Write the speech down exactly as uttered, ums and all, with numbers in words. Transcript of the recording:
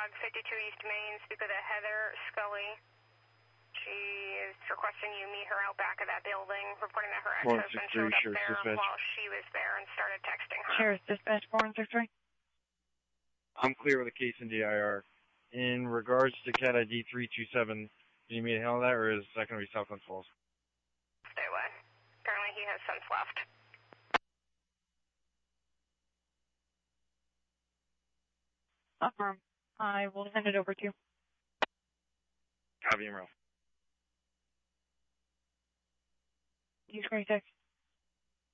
log fifty-two East Main, speak with a Heather Scully. She is requesting you meet her out back of that building, reporting that her ex-husband showed up there dispatch. While she was there and started texting her. Sheriff's Dispatch four one six three. I'm clear with the case in D I R. In regards to cat I D three two seven, do you need me to handle that, or is that going to be Southland Falls? Stay away. Apparently he has since left. Affirm. I will send it over to you. Copy, Ralph. Use green text.